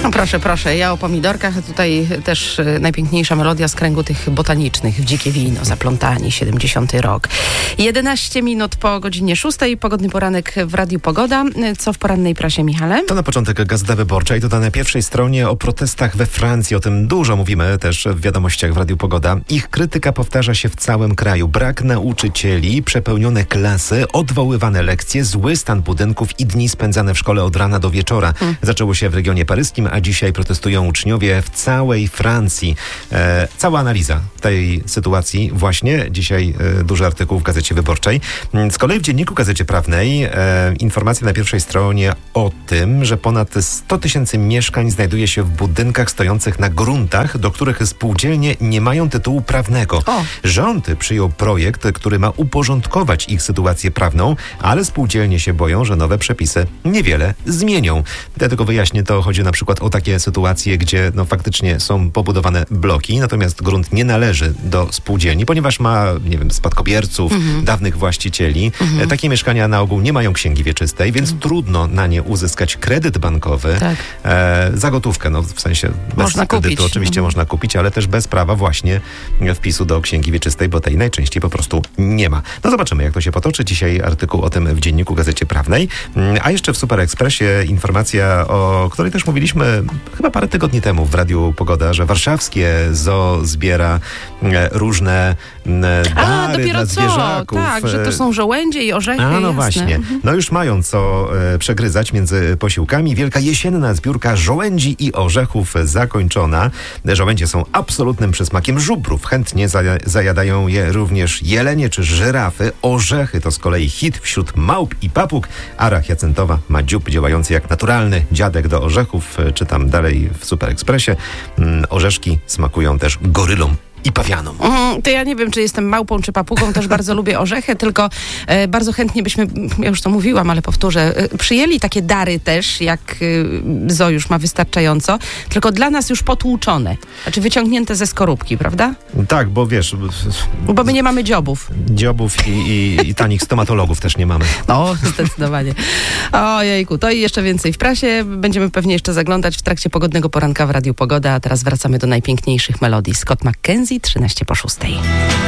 No proszę, ja o pomidorkach, a tutaj też najpiękniejsza melodia z kręgu tych botanicznych, w Dzikie Wino, Zaplątani, 70. rok. 11 minut po godzinie 6, pogodny poranek w Radiu Pogoda. Co w porannej prasie, Michale? To na początek Gazeta Wyborcza i to na pierwszej stronie o protestach we Francji. O tym dużo mówimy też w wiadomościach w Radiu Pogoda. Ich krytyka powtarza się w całym kraju. Brak nauczycieli, przepełnione klasy, odwoływane lekcje, zły stan budynków i dni spędzane w szkole od rana do wieczora. Zaczęło się w regionie paryskim, a dzisiaj protestują uczniowie w całej Francji. Cała analiza tej sytuacji właśnie. Dzisiaj duży artykuł w Gazecie Wyborczej. Z kolei w Dzienniku Gazecie Prawnej informacja na pierwszej stronie o tym, że ponad 100 tysięcy mieszkań znajduje się w budynkach stojących na gruntach, do których spółdzielnie nie mają tytułu prawnego. Rząd przyjął projekt, który ma uporządkować ich sytuację prawną, ale spółdzielnie się boją, że nowe przepisy niewiele zmienią. Ja tylko wyjaśnię, to chodzi na przykład o takie sytuacje, gdzie faktycznie są pobudowane bloki, natomiast grunt nie należy do spółdzielni, ponieważ ma, spadkobierców, dawnych właścicieli. Takie mieszkania na ogół nie mają księgi wieczystej, więc trudno na nie uzyskać kredyt bankowy. Tak. Za gotówkę, w sensie bez można kredytu kupić. oczywiście można kupić, ale też bez prawa właśnie wpisu do księgi wieczystej, bo tej najczęściej po prostu nie ma. Zobaczymy, jak to się potoczy. Dzisiaj artykuł o tym w Dzienniku Gazecie Prawnej. A jeszcze w Super Expressie informacja, o której też mówiliśmy chyba parę tygodni temu w Radiu Pogoda, że warszawskie zoo zbiera różne dary dla zwierzaków. Tak, że to są żołędzie i orzechy. No właśnie. No już mają co przegryzać między posiłkami. Wielka jesienna zbiórka żołędzi i orzechów zakończona. Żołędzie są absolutnym przysmakiem żubrów. Chętnie zajadają je również jelenie czy żyrafy. Orzechy to z kolei hit wśród małp i papug, a rachjacyntowa ma dziób działający jak naturalny dziadek do orzechów. Czytam dalej w Super Expressie. Orzeszki smakują też gorylom i pawianom. To ja nie wiem, czy jestem małpą, czy papugą, też bardzo lubię orzechy, tylko bardzo chętnie byśmy, ja już to mówiłam, ale powtórzę, przyjęli takie dary też, jak zoo już ma wystarczająco, tylko dla nas już potłuczone, znaczy wyciągnięte ze skorupki, prawda? Tak, bo wiesz... Bo my nie mamy dziobów. Dziobów i tanich stomatologów też nie mamy. No, zdecydowanie. Ojejku, to i jeszcze więcej w prasie. Będziemy pewnie jeszcze zaglądać w trakcie pogodnego poranka w Radiu Pogoda, a teraz wracamy do najpiękniejszych melodii. Scott McKenzie, 13 po 6.